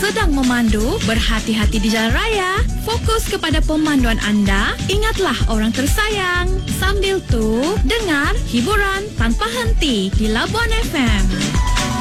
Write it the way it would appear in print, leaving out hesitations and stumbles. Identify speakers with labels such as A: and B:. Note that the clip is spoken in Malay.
A: sedang memandu, berhati-hati di jalan raya, fokus kepada pemanduan anda, ingatlah orang tersayang. Sambil tu, dengar hiburan tanpa henti di Labuan FM.